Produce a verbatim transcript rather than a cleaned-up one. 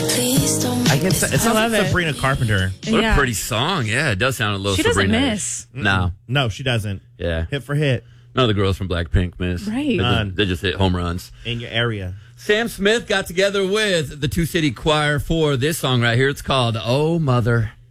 Please don't. I guess it sounds like love it. Sabrina Carpenter. What Yeah. a pretty song. Yeah, it does sound a little She doesn't Sabrina. miss. No. No, she doesn't. Yeah. Hit for hit None of the girls from Blackpink miss. Right. They None. just, they just hit home runs. in your area. Sam Smith got together with the Two City Choir for this song right here. It's called Oh Mother.